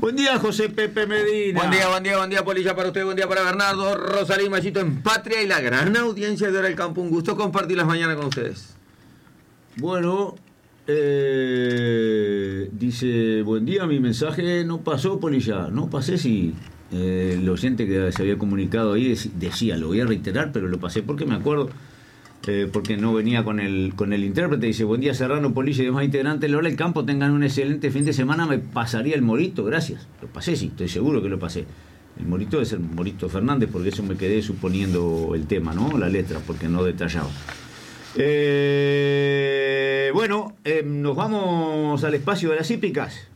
Buen día, José Pepe Medina. Buen día, Polilla, para usted, buen día para Bernardo, Rosalía y Machito en Patria y la gran audiencia de Hora del Campo. Un gusto compartir las mañanas con ustedes. Bueno, dice, buen día, mi mensaje no pasó, Polilla. No pasé, si el oyente que se había comunicado ahí decía, lo voy a reiterar, pero lo pasé porque me acuerdo, porque no venía con el intérprete. Dice, buen día, Serrano, Polilla y demás integrantes de Hora del Campo, tengan un excelente fin de semana. Me pasaría el Morito, gracias. Lo pasé, sí, estoy seguro que lo pasé. El Morito es el Morito Fernández, porque eso me quedé suponiendo el tema, ¿no? La letra, porque no detallaba. Bueno, nos vamos al espacio de las hípicas.